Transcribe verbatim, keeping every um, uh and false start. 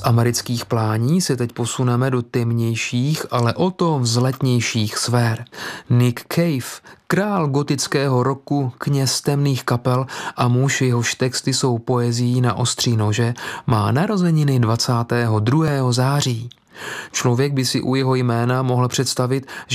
amerických plání se teď posuneme do temnějších, ale o to vzletnějších sfér. Nick Cave, král gotického rocku, kněz temných kapel a muž, jehož texty jsou poezií na ostří nože, má narozeniny dvacátého druhého září. Člověk by si u jeho jména mohl představit, že